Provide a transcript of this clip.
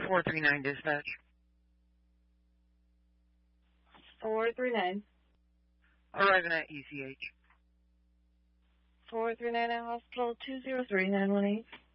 439 dispatch. 439. Arriving at ECH. 439 at hospital 203-918.